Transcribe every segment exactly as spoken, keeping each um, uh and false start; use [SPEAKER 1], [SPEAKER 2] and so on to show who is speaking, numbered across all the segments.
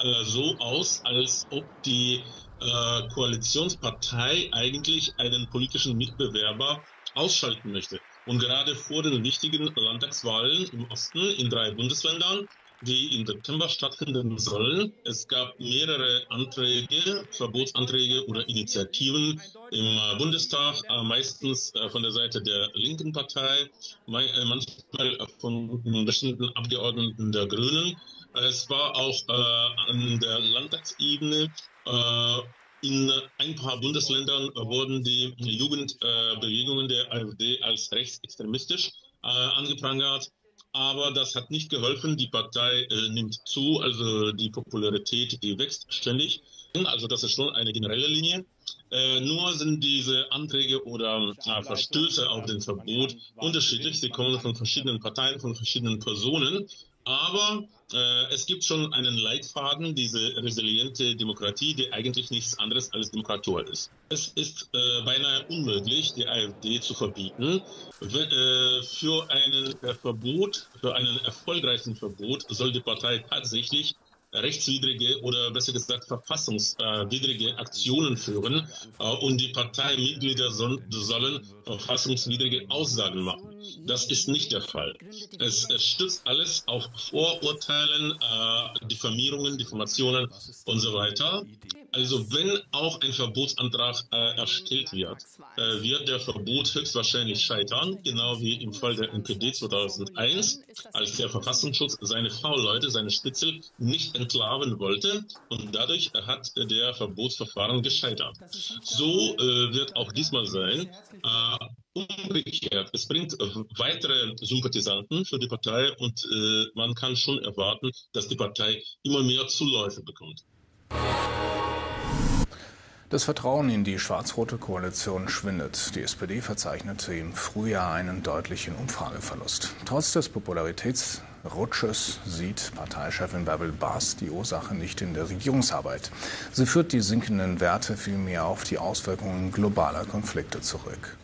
[SPEAKER 1] äh, so aus, als ob die äh, Koalitionspartei eigentlich einen politischen Mitbewerber ausschalten möchte. Und gerade vor den wichtigen Landtagswahlen im Osten in drei Bundesländern, die im September stattfinden sollen. Es gab mehrere Anträge, Verbotsanträge oder Initiativen im Bundestag, meistens von der Seite der linken Partei, manchmal von bestimmten Abgeordneten der Grünen. Es war auch äh, an der Landtagsebene. Äh, in ein paar Bundesländern wurden die Jugendbewegungen äh, der AfD als rechtsextremistisch äh, angeprangert. Aber das hat nicht geholfen. Die Partei äh, nimmt zu, also die Popularität, die wächst ständig. Also das ist schon eine generelle Linie. Äh, nur sind diese Anträge oder äh, Verstöße auf den Verbot unterschiedlich. Sie kommen von verschiedenen Parteien, von verschiedenen Personen. Aber äh, es gibt schon einen Leitfaden, diese resiliente Demokratie, die eigentlich nichts anderes als Demokratur ist. Es ist äh, beinahe unmöglich, die AfD zu verbieten. Wenn, äh, für ein äh, Verbot, für einen erfolgreichen Verbot soll die Partei tatsächlich rechtswidrige oder besser gesagt verfassungswidrige Aktionen führen äh, und die Parteimitglieder so, sollen verfassungswidrige Aussagen machen. Das ist nicht der Fall. Es, es stützt alles auf Vorurteilen, äh, Diffamierungen, Diffamationen und so weiter. Also wenn auch ein Verbotsantrag äh, erstellt wird, äh, wird der Verbot höchstwahrscheinlich scheitern, genau wie im Fall der N P D zweitausendeins, als der Verfassungsschutz seine V-Leute, seine Spitzel nicht entlarven wollte und dadurch hat der Verbotsverfahren gescheitert. So äh, wird auch diesmal sein. Äh, umgekehrt, es bringt weitere Sympathisanten für die Partei und äh, man kann schon erwarten, dass die Partei immer mehr Zuläufe bekommt.
[SPEAKER 2] Das Vertrauen in die schwarz-rote Koalition schwindet. Die S P D verzeichnete im Frühjahr einen deutlichen Umfrageverlust. Trotz des Popularitätsrutsches sieht Parteichefin Bärbel Bas die Ursache nicht in der Regierungsarbeit. Sie führt die sinkenden Werte vielmehr auf die Auswirkungen globaler Konflikte zurück.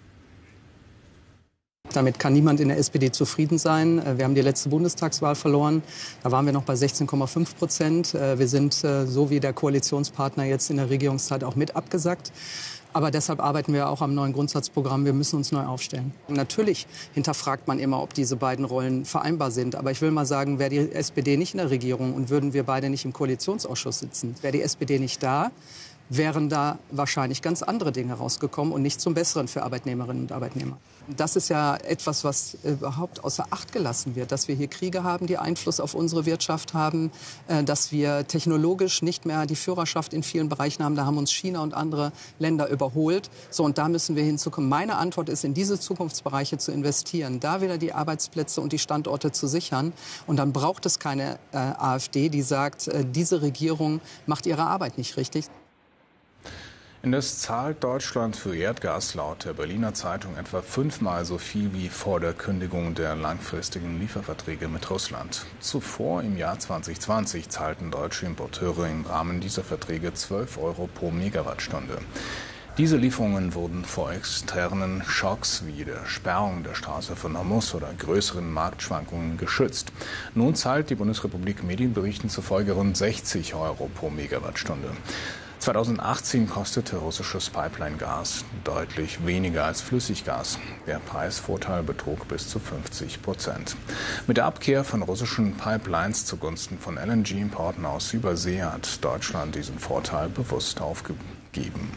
[SPEAKER 3] Damit kann niemand in der S P D zufrieden sein. Wir haben die letzte Bundestagswahl verloren. Da waren wir noch bei sechzehn Komma fünf Prozent. Wir sind, so wie der Koalitionspartner jetzt in der Regierungszeit, auch mit abgesackt. Aber deshalb arbeiten wir auch am neuen Grundsatzprogramm. Wir müssen uns neu aufstellen. Natürlich hinterfragt man immer, ob diese beiden Rollen vereinbar sind. Aber ich will mal sagen, wäre die S P D nicht in der Regierung und würden wir beide nicht im Koalitionsausschuss sitzen, wäre die S P D nicht da, wären da wahrscheinlich ganz andere Dinge rausgekommen und nicht zum Besseren für Arbeitnehmerinnen und Arbeitnehmer. Das ist ja etwas, was überhaupt außer Acht gelassen wird, dass wir hier Kriege haben, die Einfluss auf unsere Wirtschaft haben, dass wir technologisch nicht mehr die Führerschaft in vielen Bereichen haben. Da haben uns China und andere Länder überholt. So, und da müssen wir hinzukommen. Meine Antwort ist, in diese Zukunftsbereiche zu investieren, da wieder die Arbeitsplätze und die Standorte zu sichern. Und dann braucht es keine äh, AfD, die sagt, äh, diese Regierung macht ihre Arbeit nicht richtig.
[SPEAKER 2] Indes zahlt Deutschland für Erdgas laut der Berliner Zeitung etwa fünfmal so viel wie vor der Kündigung der langfristigen Lieferverträge mit Russland. Zuvor, im Jahr zwanzig zwanzig, zahlten deutsche Importeure im Rahmen dieser Verträge zwölf Euro pro Megawattstunde. Diese Lieferungen wurden vor externen Schocks wie der Sperrung der Straße von Hormuz oder größeren Marktschwankungen geschützt. Nun zahlt die Bundesrepublik Medienberichten zufolge rund sechzig Euro pro Megawattstunde. zweitausendachtzehn kostete russisches Pipeline-Gas deutlich weniger als Flüssiggas. Der Preisvorteil betrug bis zu fünfzig Prozent. Mit der Abkehr von russischen Pipelines zugunsten von L N G-Importen aus Übersee hat Deutschland diesen Vorteil bewusst aufgegeben.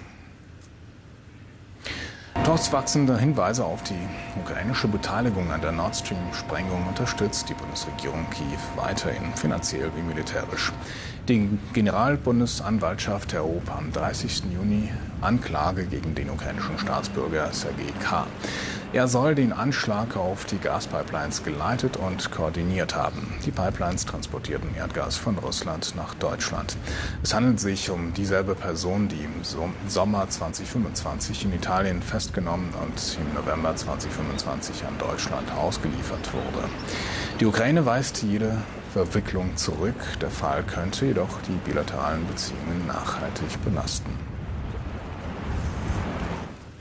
[SPEAKER 2] Trotz wachsender Hinweise auf die ukrainische Beteiligung an der Nord Stream-Sprengung unterstützt die Bundesregierung Kiew weiterhin finanziell wie militärisch. Die Generalbundesanwaltschaft erhob am dreißigsten Juni Anklage gegen den ukrainischen Staatsbürger Sergei K. Er soll den Anschlag auf die Gaspipelines geleitet und koordiniert haben. Die Pipelines transportierten Erdgas von Russland nach Deutschland. Es handelt sich um dieselbe Person, die im Sommer zweitausendfünfundzwanzig in Italien festgenommen und im November zweitausendfünfundzwanzig an Deutschland ausgeliefert wurde. Die Ukraine weist jede Verwicklung zurück. Der Fall könnte jedoch die bilateralen Beziehungen nachhaltig belasten.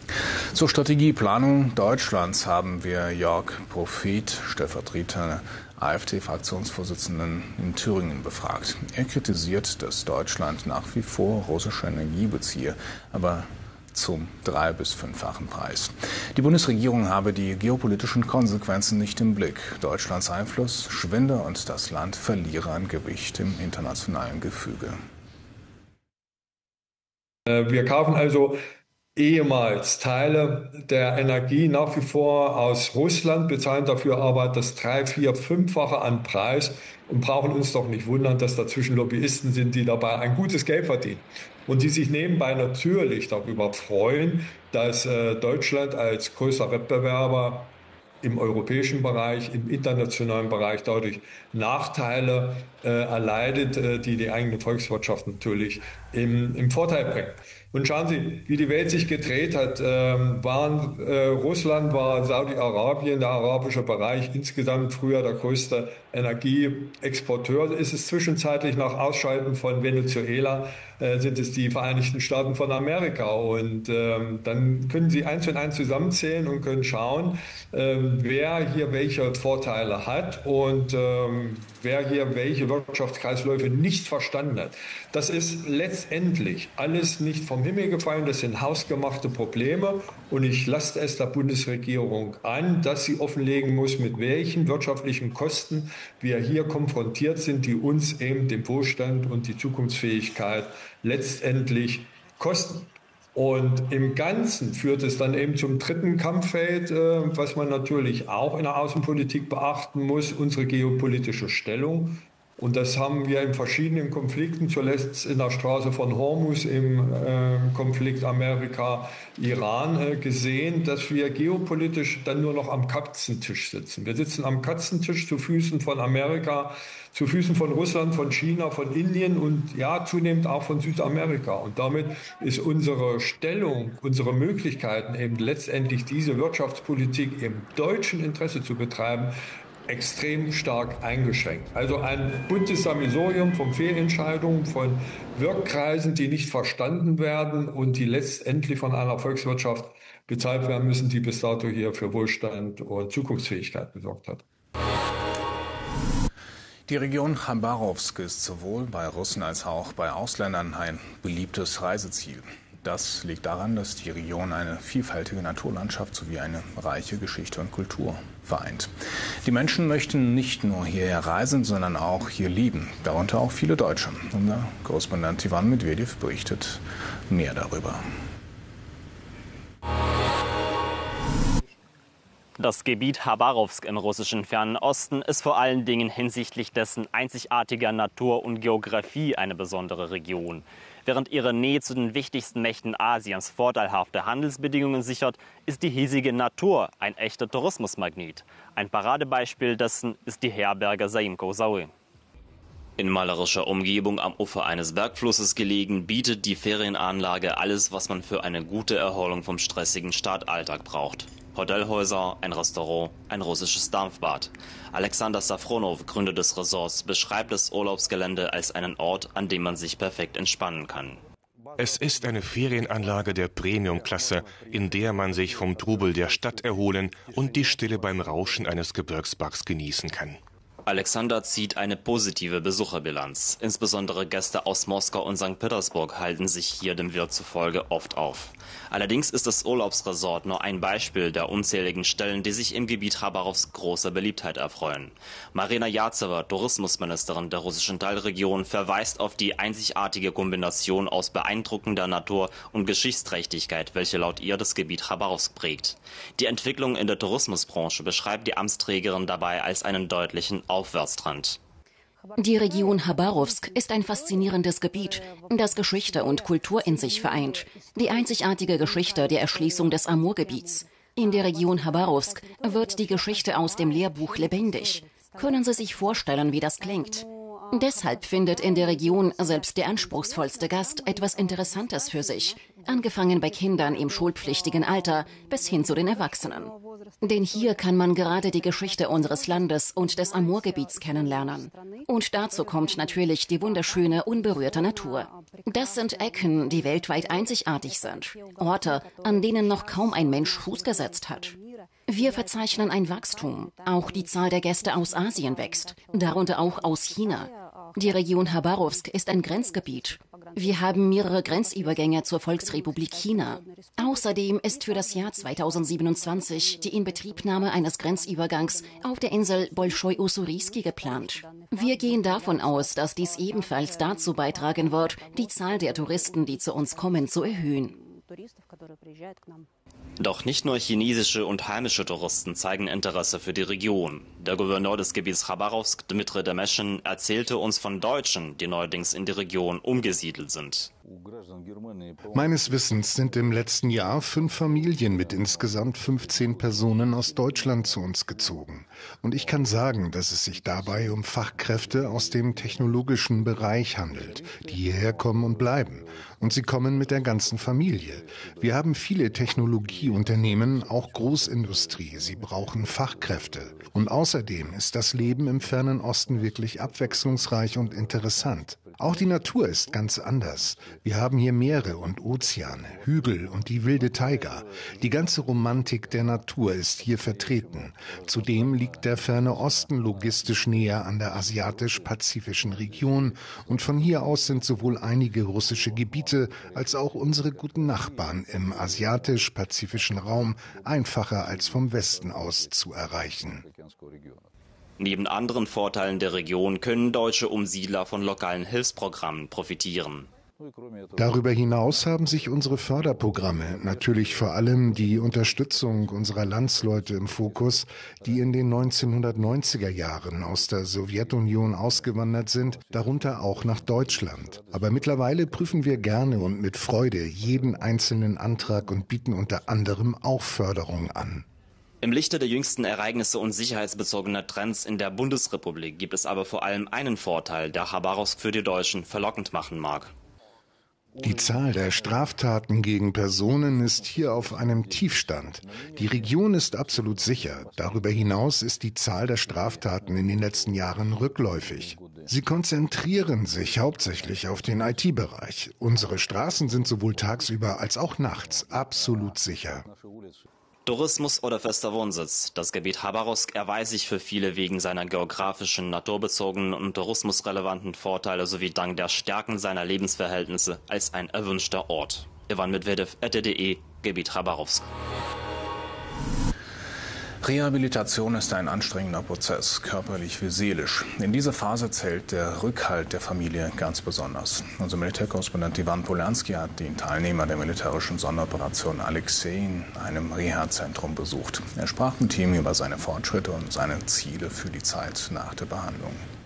[SPEAKER 2] Zur Strategieplanung Deutschlands haben wir Jörg Prophet, Stellvertreter AfD-Fraktionsvorsitzenden in Thüringen befragt. Er kritisiert, dass Deutschland nach wie vor russische Energie beziehe, aber zum drei- bis fünffachen Preis. Die Bundesregierung habe die geopolitischen Konsequenzen nicht im Blick. Deutschlands Einfluss schwinde und das Land verliere an Gewicht im internationalen Gefüge.
[SPEAKER 4] Wir kaufen also ehemals Teile der Energie nach wie vor aus Russland, bezahlen dafür aber das drei-, vier-, fünffache an Preis und brauchen uns doch nicht wundern, dass dazwischen Lobbyisten sind, die dabei ein gutes Geld verdienen. Und die sich nebenbei natürlich darüber freuen, dass äh, Deutschland als größter Wettbewerber im europäischen Bereich, im internationalen Bereich dadurch Nachteile äh, erleidet, äh, die die eigene Volkswirtschaft natürlich im, im Vorteil bringen. Und schauen Sie, wie die Welt sich gedreht hat. Ähm, waren, äh, Russland war Saudi-Arabien, der arabische Bereich, insgesamt früher der größte Energieexporteur. Ist es zwischenzeitlich nach Ausschalten von Venezuela, äh, sind es die Vereinigten Staaten von Amerika. Und ähm, dann können Sie eins und eins zusammenzählen und können schauen, ähm, wer hier welche Vorteile hat und ähm, wer hier welche Wirtschaftskreisläufe nicht verstanden hat. Das ist letztendlich alles nicht vom Himmel gefallen, das sind hausgemachte Probleme und ich lasse es der Bundesregierung an, dass sie offenlegen muss, mit welchen wirtschaftlichen Kosten wir hier konfrontiert sind, die uns eben den Wohlstand und die Zukunftsfähigkeit letztendlich kosten. Und im Ganzen führt es dann eben zum dritten Kampffeld, äh, was man natürlich auch in der Außenpolitik beachten muss, unsere geopolitische Stellung. Und das haben wir in verschiedenen Konflikten, zuletzt in der Straße von Hormuz im äh, Konflikt Amerika-Iran äh, gesehen, dass wir geopolitisch dann nur noch am Katzentisch sitzen. Wir sitzen am Katzentisch zu Füßen von Amerika, zu Füßen von Russland, von China, von Indien und ja, zunehmend auch von Südamerika. Und damit ist unsere Stellung, unsere Möglichkeiten eben letztendlich diese Wirtschaftspolitik im deutschen Interesse zu betreiben, extrem stark eingeschränkt. Also ein buntes Sammelsurium von Fehlentscheidungen, von Wirkkreisen, die nicht verstanden werden und die letztendlich von einer Volkswirtschaft bezahlt werden müssen, die bis dato hier für Wohlstand und Zukunftsfähigkeit gesorgt hat.
[SPEAKER 2] Die Region Chabarowsk ist sowohl bei Russen als auch bei Ausländern ein beliebtes Reiseziel. Das liegt daran, dass die Region eine vielfältige Naturlandschaft sowie eine reiche Geschichte und Kultur vereint. Die Menschen möchten nicht nur hierher reisen, sondern auch hier leben, darunter auch viele Deutsche. Unser Korrespondent Ivan Medvedev berichtet mehr darüber.
[SPEAKER 5] Das Gebiet Chabarowsk im russischen Fernen Osten ist vor allen Dingen hinsichtlich dessen einzigartiger Natur und Geografie eine besondere Region. Während ihre Nähe zu den wichtigsten Mächten Asiens vorteilhafte Handelsbedingungen sichert, ist die hiesige Natur ein echter Tourismusmagnet. Ein Paradebeispiel dessen ist die Herberge Zaimko-Zaue. In malerischer Umgebung am Ufer eines Bergflusses gelegen, bietet die Ferienanlage alles, was man für eine gute Erholung vom stressigen Stadtalltag braucht. Hotelhäuser, ein Restaurant, ein russisches Dampfbad. Alexander Safronow, Gründer des Resorts, beschreibt das Urlaubsgelände als einen Ort, an dem man sich perfekt entspannen kann.
[SPEAKER 6] Es ist eine Ferienanlage der Premiumklasse, in der man sich vom Trubel der Stadt erholen und die Stille beim Rauschen eines Gebirgsbachs genießen kann.
[SPEAKER 5] Alexander zieht eine positive Besucherbilanz. Insbesondere Gäste aus Moskau und Sankt Petersburg halten sich hier dem Wirt zufolge oft auf. Allerdings ist das Urlaubsresort nur ein Beispiel der unzähligen Stellen, die sich im Gebiet Chabarowsk großer Beliebtheit erfreuen. Marina Jarzewa, Tourismusministerin der russischen Teilregion, verweist auf die einzigartige Kombination aus beeindruckender Natur und Geschichtsträchtigkeit, welche laut ihr das Gebiet Chabarowsk prägt. Die Entwicklung in der Tourismusbranche beschreibt die Amtsträgerin dabei als einen deutlichen Aufwärtstrend.
[SPEAKER 7] Die Region Chabarowsk ist ein faszinierendes Gebiet, das Geschichte und Kultur in sich vereint. Die einzigartige Geschichte der Erschließung des Amurgebiets. In der Region Chabarowsk wird die Geschichte aus dem Lehrbuch lebendig. Können Sie sich vorstellen, wie das klingt? Deshalb findet in der Region selbst der anspruchsvollste Gast etwas Interessantes für sich. Angefangen bei Kindern im schulpflichtigen Alter bis hin zu den Erwachsenen. Denn hier kann man gerade die Geschichte unseres Landes und des Amurgebiets kennenlernen. Und dazu kommt natürlich die wunderschöne, unberührte Natur. Das sind Ecken, die weltweit einzigartig sind. Orte, an denen noch kaum ein Mensch Fuß gesetzt hat. Wir verzeichnen ein Wachstum. Auch die Zahl der Gäste aus Asien wächst, darunter auch aus China. Die Region Chabarowsk ist ein Grenzgebiet. Wir haben mehrere Grenzübergänge zur Volksrepublik China. Außerdem ist für das Jahr zweitausendsiebenundzwanzig die Inbetriebnahme eines Grenzübergangs auf der Insel Bolschoi-Ussuriski geplant. Wir gehen davon aus, dass dies ebenfalls dazu beitragen wird, die Zahl der Touristen, die zu uns kommen, zu erhöhen.
[SPEAKER 5] Doch nicht nur chinesische und heimische Touristen zeigen Interesse für die Region. Der Gouverneur des Gebiets Chabarowsk, Dmitry Demeschin, erzählte uns von Deutschen, die neuerdings in die Region umgesiedelt sind.
[SPEAKER 8] Meines Wissens sind im letzten Jahr fünf Familien mit insgesamt fünfzehn Personen aus Deutschland zu uns gezogen. Und ich kann sagen, dass es sich dabei um Fachkräfte aus dem technologischen Bereich handelt, die hierher kommen und bleiben. Und sie kommen mit der ganzen Familie. Wir haben viele Technologieunternehmen, auch Großindustrie. Sie brauchen Fachkräfte. Und außerdem ist das Leben im Fernen Osten wirklich abwechslungsreich und interessant. Auch die Natur ist ganz anders. Wir haben hier Meere und Ozeane, Hügel und die wilde Taiga. Die ganze Romantik der Natur ist hier vertreten. Zudem liegt der Ferne Osten logistisch näher an der asiatisch-pazifischen Region und von hier aus sind sowohl einige russische Gebiete als auch unsere guten Nachbarn im asiatisch-pazifischen Raum einfacher als vom Westen aus zu erreichen.
[SPEAKER 5] Neben anderen Vorteilen der Region können deutsche Umsiedler von lokalen Hilfsprogrammen profitieren.
[SPEAKER 8] Darüber hinaus haben sich unsere Förderprogramme, natürlich vor allem die Unterstützung unserer Landsleute im Fokus, die in den neunzehnhundertneunziger Jahren aus der Sowjetunion ausgewandert sind, darunter auch nach Deutschland. Aber mittlerweile prüfen wir gerne und mit Freude jeden einzelnen Antrag und bieten unter anderem auch Förderung an.
[SPEAKER 5] Im Lichte der jüngsten Ereignisse und sicherheitsbezogener Trends in der Bundesrepublik gibt es aber vor allem einen Vorteil, der Chabarowsk für die Deutschen verlockend machen mag.
[SPEAKER 8] Die Zahl der Straftaten gegen Personen ist hier auf einem Tiefstand. Die Region ist absolut sicher. Darüber hinaus ist die Zahl der Straftaten in den letzten Jahren rückläufig. Sie konzentrieren sich hauptsächlich auf den I T-Bereich. Unsere Straßen sind sowohl tagsüber als auch nachts absolut sicher.
[SPEAKER 5] Tourismus oder fester Wohnsitz. Das Gebiet Chabarowsk erweist sich für viele wegen seiner geografischen, naturbezogenen und tourismusrelevanten Vorteile sowie dank der Stärken seiner Lebensverhältnisse als ein erwünschter Ort. Ivan Medvedev, R T D E, Gebiet Chabarowsk.
[SPEAKER 2] Rehabilitation ist ein anstrengender Prozess, körperlich wie seelisch. In dieser Phase zählt der Rückhalt der Familie ganz besonders. Unser Militärkorrespondent Ivan Polanski hat den Teilnehmer der militärischen Sonderoperation Alexei in einem Reha-Zentrum besucht. Er sprach mit ihm über seine Fortschritte und seine Ziele für die Zeit nach der Behandlung.